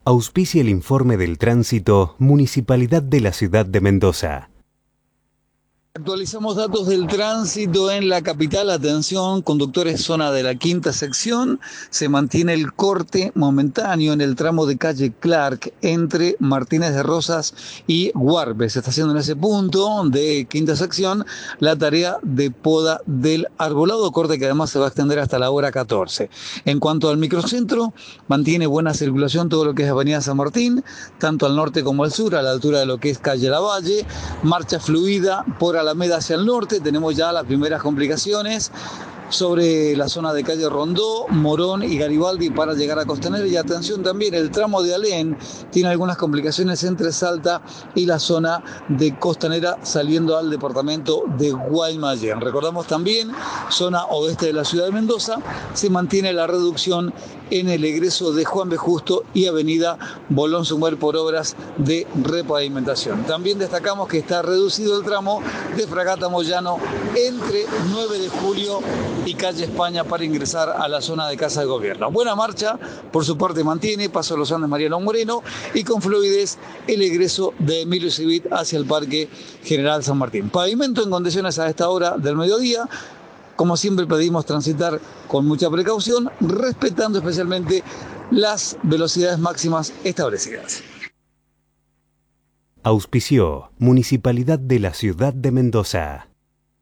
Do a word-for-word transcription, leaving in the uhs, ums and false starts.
Auspicia el informe del tránsito Municipalidad de la Ciudad de Mendoza. Actualizamos datos del tránsito en la capital. Atención, conductores zona de la quinta sección. Se mantiene el corte momentáneo en el tramo de calle Clark entre Martínez de Rosas y Guarbe. Se está haciendo en ese punto de quinta sección la tarea de poda del arbolado, corte que además se va a extender hasta la hora catorce. En cuanto al microcentro, mantiene buena circulación todo lo que es Avenida San Martín, tanto al norte como al sur, a la altura de lo que es calle Lavalle. Marcha fluida por Alameda hacia el norte. Tenemos ya las primeras complicaciones sobre la zona de calle Rondó, Morón y Garibaldi para llegar a Costanera. Y atención también, el tramo de Alén tiene algunas complicaciones entre Salta y la zona de Costanera saliendo al departamento de Guaymallén. Recordamos también, zona oeste de la ciudad de Mendoza, se mantiene la reducción en el egreso de Juan B. Justo y avenida Bolón Sumar por obras de repavimentación. También destacamos que está reducido el tramo de Fragata Moyano entre nueve de julio y calle España para ingresar a la zona de Casa de Gobierno. Buena marcha, por su parte mantiene Paso de los Andes Mariano Moreno y con fluidez el egreso de Emilio Civit hacia el Parque General San Martín. Pavimento en condiciones a esta hora del mediodía. Como siempre pedimos transitar con mucha precaución, respetando especialmente las velocidades máximas establecidas. Auspició Municipalidad de la Ciudad de Mendoza.